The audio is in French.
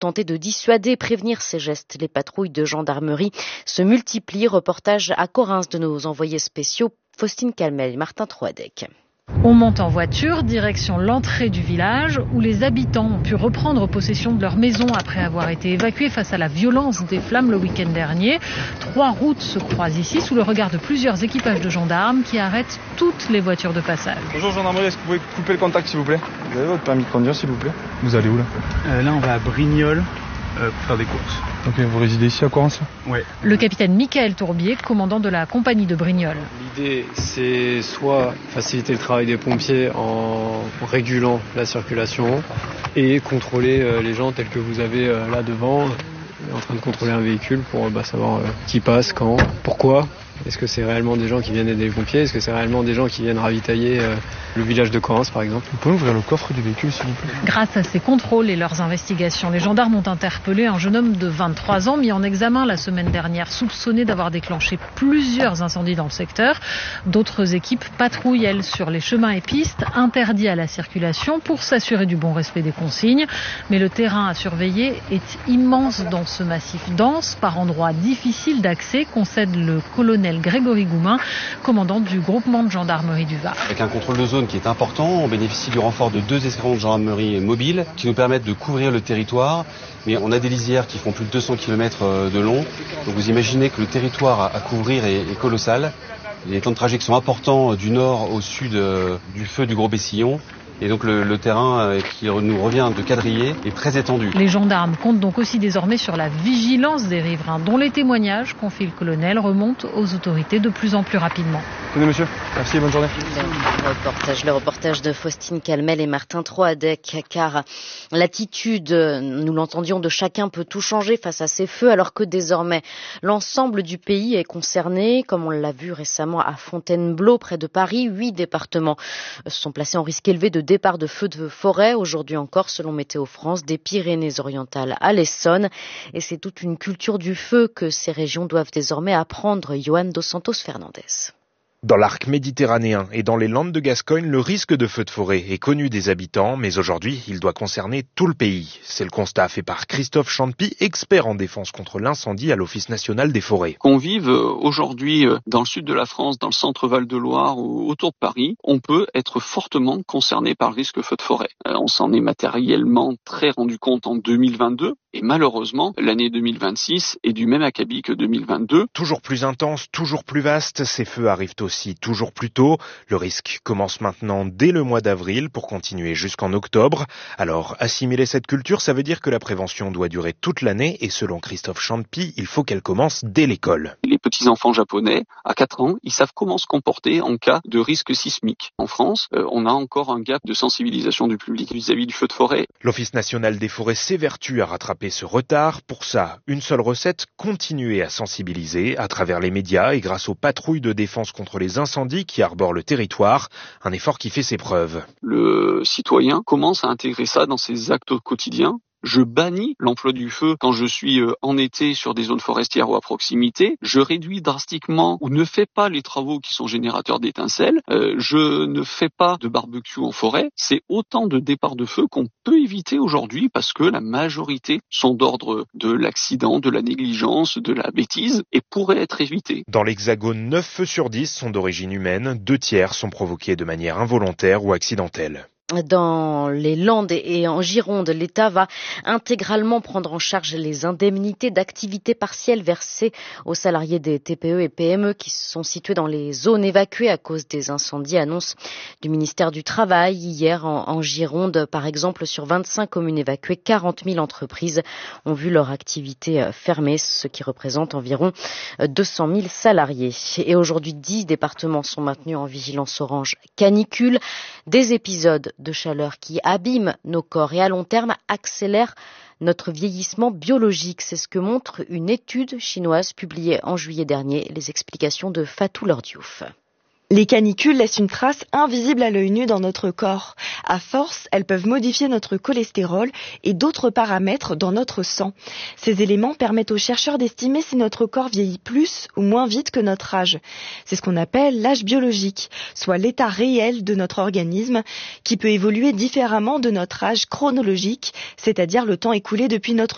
tenter de dissuader et prévenir ces gestes. Les patrouilles de gendarmerie se multiplient. Reportage à Correns de nos envoyés spéciaux Faustine Calmel et Martin Troadec. On monte en voiture, direction l'entrée du village où les habitants ont pu reprendre possession de leur maison après avoir été évacués face à la violence des flammes le week-end dernier. 3 routes se croisent ici sous le regard de plusieurs équipages de gendarmes qui arrêtent toutes les voitures de passage. Bonjour gendarmerie, est-ce que vous pouvez couper le contact s'il vous plaît? Vous avez votre permis de conduire s'il vous plaît? Vous allez où là? Là on va à Brignoles pour faire des courses. Ok, vous résidez ici à Correns? Ouais. Le capitaine Michael Tourbier, commandant de la compagnie de Brignoles. L'idée, c'est soit faciliter le travail des pompiers en régulant la circulation et contrôler les gens tels que vous avez là devant, en train de contrôler un véhicule pour savoir qui passe, quand, pourquoi. Est-ce que c'est réellement des gens qui viennent aider les pompiers? Est-ce que c'est réellement des gens qui viennent ravitailler le village de Correns par exemple? Vous pouvez ouvrir le coffre du véhicule s'il vous plaît? Grâce à ces contrôles et leurs investigations, les gendarmes ont interpellé un jeune homme de 23 ans mis en examen la semaine dernière, soupçonné d'avoir déclenché plusieurs incendies dans le secteur. D'autres équipes patrouillent, elles, sur les chemins et pistes interdits à la circulation pour s'assurer du bon respect des consignes. Mais le terrain à surveiller est immense dans ce massif dense, par endroits difficiles d'accès, concède le colonel Grégory Goumin, commandant du groupement de gendarmerie du Var. Avec un contrôle de zone qui est important, on bénéficie du renfort de 2 escadrons de gendarmerie mobiles qui nous permettent de couvrir le territoire. Mais on a des lisières qui font plus de 200 km de long. Donc vous imaginez que le territoire à couvrir est colossal. Les temps de trajet qui sont importants du nord au sud du feu du Gros Bessillon. Et donc le terrain qui nous revient de quadriller est très étendu. Les gendarmes comptent donc aussi désormais sur la vigilance des riverains, dont les témoignages, confie le colonel, remontent aux autorités de plus en plus rapidement. Tenez monsieur, merci et bonne journée. Le reportage de Faustine Calmel et Martin Troadec, car l'attitude, nous l'entendions, de chacun peut tout changer face à ces feux, alors que désormais l'ensemble du pays est concerné, comme on l'a vu récemment à Fontainebleau, près de Paris. 8 départements sont placés en risque élevé de départ de feux de forêt. Aujourd'hui encore, selon Météo France, des Pyrénées-Orientales à l'Essonne. Et c'est toute une culture du feu que ces régions doivent désormais apprendre. Johan Dos Santos Fernandez. Dans l'arc méditerranéen et dans les Landes de Gascogne, le risque de feu de forêt est connu des habitants, mais aujourd'hui, il doit concerner tout le pays. C'est le constat fait par Christophe Champy, expert en défense contre l'incendie à l'Office national des forêts. Qu'on vive aujourd'hui dans le sud de la France, dans le centre Val-de-Loire ou autour de Paris, on peut être fortement concerné par le risque feu de forêt. On s'en est matériellement très rendu compte en 2022. Et malheureusement, l'année 2026 est du même acabit que 2022. Toujours plus intense, toujours plus vaste, ces feux arrivent aussi toujours plus tôt. Le risque commence maintenant dès le mois d'avril pour continuer jusqu'en octobre. Alors, assimiler cette culture, ça veut dire que la prévention doit durer toute l'année et selon Christophe Champy, il faut qu'elle commence dès l'école. Les petits-enfants japonais, à 4 ans, ils savent comment se comporter en cas de risque sismique. En France, on a encore un gap de sensibilisation du public vis-à-vis du feu de forêt. L'Office national des forêts s'évertue à rattraper ce retard. Pour ça, une seule recette, continuer à sensibiliser à travers les médias et grâce aux patrouilles de défense contre les incendies qui arborent le territoire, un effort qui fait ses preuves. Le citoyen commence à intégrer ça dans ses actes quotidiens. Je bannis l'emploi du feu quand je suis en été sur des zones forestières ou à proximité. Je réduis drastiquement ou ne fais pas les travaux qui sont générateurs d'étincelles. Je ne fais pas de barbecue en forêt. C'est autant de départs de feu qu'on peut éviter aujourd'hui parce que la majorité sont d'ordre de l'accident, de la négligence, de la bêtise et pourraient être évités. Dans l'Hexagone, 9 feux sur 10 sont d'origine humaine, 2 tiers sont provoqués de manière involontaire ou accidentelle. Dans les Landes et en Gironde, l'État va intégralement prendre en charge les indemnités d'activité partielle versées aux salariés des TPE et PME qui sont situés dans les zones évacuées à cause des incendies. Annonce du ministère du Travail. Hier, en Gironde, par exemple, sur 25 communes évacuées, 40 000 entreprises ont vu leur activité fermée, ce qui représente environ 200 000 salariés. Et aujourd'hui, 10 départements sont maintenus en vigilance orange canicule. Des épisodes de chaleur qui abîment nos corps et à long terme accélèrent notre vieillissement biologique. C'est ce que montre une étude chinoise publiée en juillet dernier. Les explications de Fatou Lordiouf. Les canicules laissent une trace invisible à l'œil nu dans notre corps. À force, elles peuvent modifier notre cholestérol et d'autres paramètres dans notre sang. Ces éléments permettent aux chercheurs d'estimer si notre corps vieillit plus ou moins vite que notre âge. C'est ce qu'on appelle l'âge biologique, soit l'état réel de notre organisme qui peut évoluer différemment de notre âge chronologique, c'est-à-dire le temps écoulé depuis notre